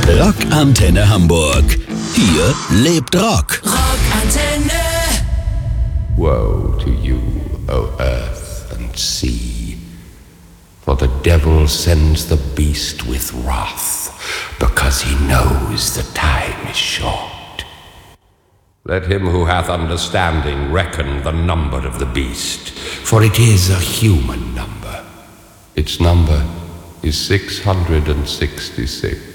Rockantenne Hamburg. Hier lebt Rock. Rockantenne. Woe to you, O earth and sea, for the devil sends the beast with wrath, because he knows the time is short. Let him who hath understanding reckon the number of the beast, for it is a human number. Its number is 666.